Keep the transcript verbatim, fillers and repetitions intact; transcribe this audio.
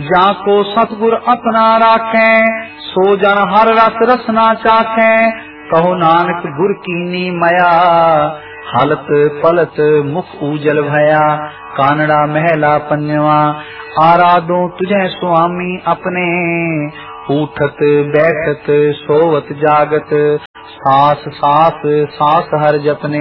या को सतगुर अपना राखे, सो जन हर रस रसना चाखे। कहो नानक गुर कीनी मया, हालत पलत मुख उजल भया। कानड़ा महला पन्यवा, आराधो तुझे स्वामी अपने। उठत बैठत सोवत जागत, सास सास सास हर जपने।